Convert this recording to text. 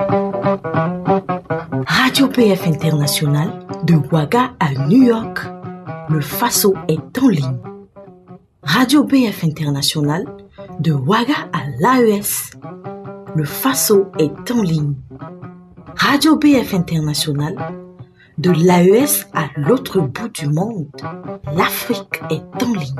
Radio PF International, de Ouaga à New York, le Faso est en ligne. Radio PF International, de Ouaga à l'AES, le Faso est en ligne. Radio PF International, de l'AES à l'autre bout du monde, l'Afrique est en ligne.